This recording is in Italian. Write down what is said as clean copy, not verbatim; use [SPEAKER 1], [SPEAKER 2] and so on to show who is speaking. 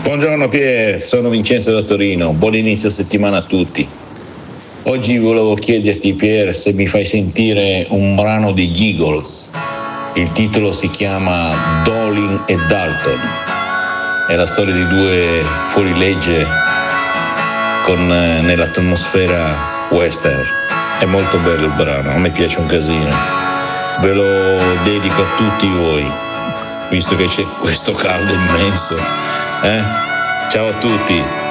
[SPEAKER 1] Buongiorno Pier, sono Vincenzo da Torino, buon inizio settimana a tutti. Oggi volevo chiederti Pier se mi fai sentire un brano di Eagles. Il titolo si chiama Dolin e Dalton. È la storia di due fuorilegge nell'atmosfera western. È molto bello il brano, a me piace un casino. Ve lo dedico a tutti voi, visto che c'è questo caldo immenso. Ciao a tutti.